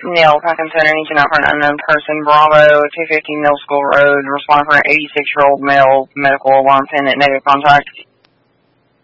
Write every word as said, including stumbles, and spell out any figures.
Neil, Falcon Center, reaching out for an unknown person. Bravo, two fifty Mill School Road. Respond for an eighty-six-year-old male medical alarm attendant, negative contact.